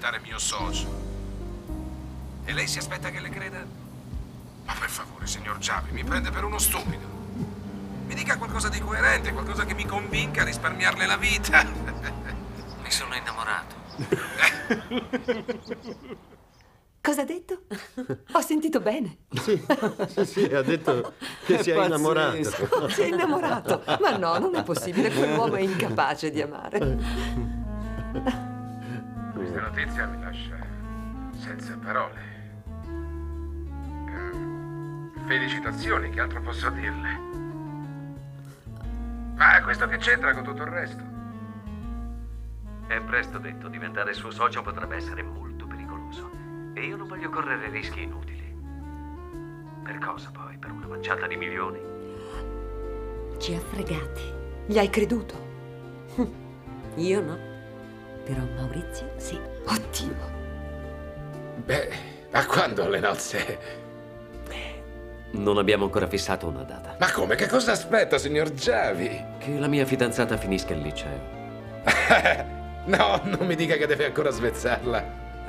diventare mio socio. E lei si aspetta che le creda? Ma per favore, signor Javi, mi prende per uno stupido. Mi dica qualcosa di coerente, qualcosa che mi convinca a risparmiarle la vita. Mi sono innamorato. Cosa ha detto? Ho sentito bene. Sì, ha detto che si è innamorato. Si è innamorato. Ma no, non è possibile. Quell'uomo è incapace di amare. Questa notizia mi lascia senza parole. Felicitazioni, che altro posso dirle? Ma questo che c'entra con tutto il resto? È presto detto, diventare suo socio potrebbe essere molto pericoloso. E io non voglio correre rischi inutili. Per cosa poi? Per una manciata di milioni? Ci ha fregati. Gli hai creduto? Io no. Però Maurizio sì. Oddio. Beh, a quando le nozze? Non abbiamo ancora fissato una data. Ma come? Che cosa aspetta, signor Javi? Che la mia fidanzata finisca il liceo. No, non mi dica che deve ancora svezzarla.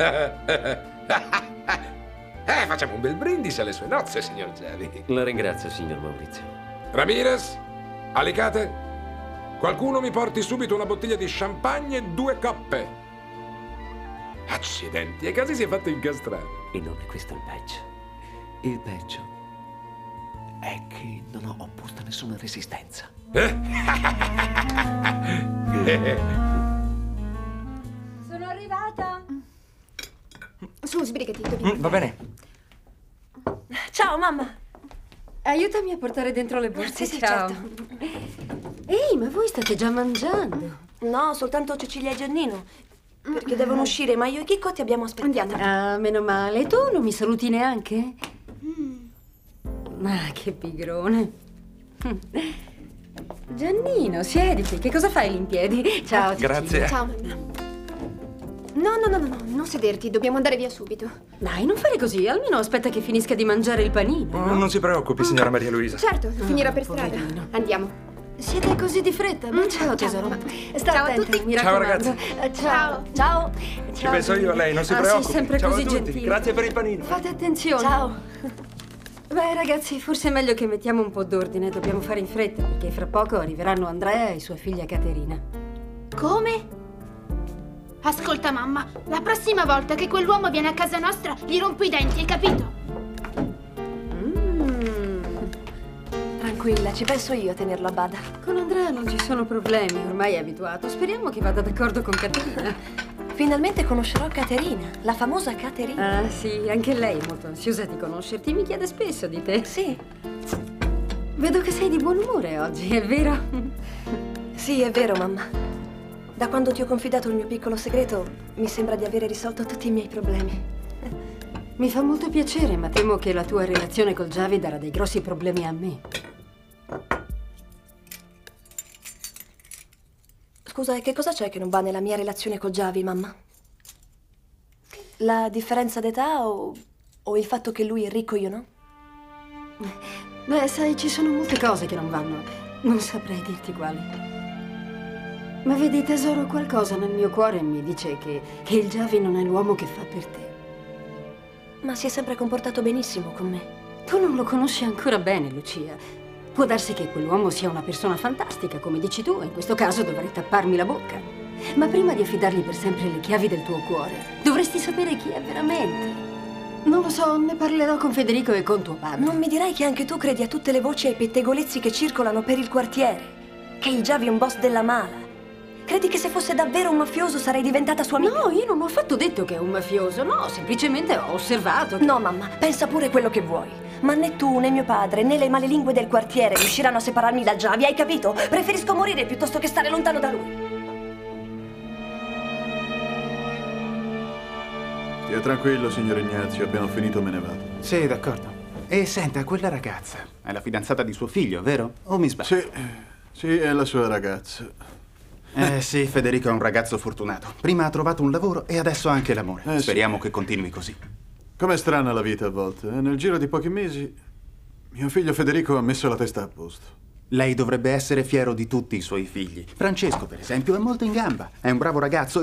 Facciamo un bel brindisi alle sue nozze, signor Javi. La ringrazio, signor Maurizio. Ramirez, Alicate, qualcuno mi porti subito una bottiglia di champagne e 2 coppe. Accidenti, e così si è fatto incastrare. E non è questo il peggio. Il peggio è che non ho opposto nessuna resistenza. Sono arrivata. Su, sbrigati, dobbiamo. Va bene. Ciao, mamma. Aiutami a portare dentro le borse. Sì, Ciao. certo. Ehi, ma voi state già mangiando? No, soltanto Cecilia e Giannino. Perché devono uscire, ma io e Chicco ti abbiamo aspettato. Ah, meno male. E tu non mi saluti neanche? Ah, che pigrone. Giannino, siediti. Che cosa fai lì in piedi? Ciao, Cecilia. Grazie. Ciao, mamma. No, non sederti, dobbiamo andare via subito. Dai, non fare così. Almeno aspetta che finisca di mangiare il panino. Non si preoccupi, signora Maria Luisa. Certo, finirà per strada. poverino. Andiamo. Siete così di fretta? Ciao, tesoro. mamma. Sta Ciao a attenta, tutti. mi Ciao, raccomando. ragazzi. Ciao. Ciao. Ci penso io a lei, non si Sì, preoccupi. sempre Ciao così a tutti. gentile. Grazie per il panino. Fate attenzione. Ciao. Beh, ragazzi, forse è meglio che mettiamo un po' d'ordine. Dobbiamo fare in fretta, perché fra poco arriveranno Andrea e sua figlia Caterina. Come? Ascolta, mamma, la prossima volta che quell'uomo viene a casa nostra gli rompo i denti, hai capito? Tranquilla, ci penso io a tenerlo a bada. Con Andrea non ci sono problemi, ormai è abituato. Speriamo che vada d'accordo con Caterina. Finalmente conoscerò Caterina, la famosa Caterina. Ah, sì, anche lei è molto ansiosa di conoscerti. Mi chiede spesso di te. Sì, Vedo che sei di buon umore oggi, è vero? sì, è vero, mamma. Da quando ti ho confidato il mio piccolo segreto, mi sembra di avere risolto tutti i miei problemi. Mi fa molto piacere, ma temo che la tua relazione col Javi darà dei grossi problemi a me. Scusa, e che cosa c'è che non va nella mia relazione col Javi, mamma? La differenza d'età o il fatto che lui è ricco e io no? Beh, sai, ci sono molte cose che non vanno. Non saprei dirti quali. Ma vedi, tesoro, qualcosa nel mio cuore mi dice che il Javi non è l'uomo che fa per te. Ma si è sempre comportato benissimo con me. Tu non lo conosci ancora bene, Lucia. Può darsi che quell'uomo sia una persona fantastica, come dici tu, e in questo caso dovrei tapparmi la bocca. Ma prima di affidargli per sempre le chiavi del tuo cuore, dovresti sapere chi è veramente. Non lo so, ne parlerò con Federico e con tuo padre. Non mi dirai che anche tu credi a tutte le voci e ai pettegolezzi che circolano per il quartiere? Che il Javi è un boss della mala? Credi che se fosse davvero un mafioso sarei diventata sua amica? No, io non ho affatto detto che è un mafioso, no, semplicemente ho osservato che... No, mamma, pensa pure quello che vuoi. Ma né tu, né mio padre, né le malelingue del quartiere riusciranno a separarmi da Javi, hai capito? Preferisco morire piuttosto che stare lontano da lui. Stia tranquillo, signor Ignazio, appena ho finito me ne vado. Sì, d'accordo. E senta, quella ragazza è la fidanzata di suo figlio, vero? O mi sbaglio? Sì, è la sua ragazza. Sì, Federico è un ragazzo fortunato. Prima ha trovato un lavoro e adesso anche l'amore. Sì. Speriamo che continui così. Com'è strana la vita a volte. Nel giro di pochi mesi mio figlio Federico ha messo la testa a posto. Lei dovrebbe essere fiero di tutti i suoi figli. Francesco, per esempio, è molto in gamba. È un bravo ragazzo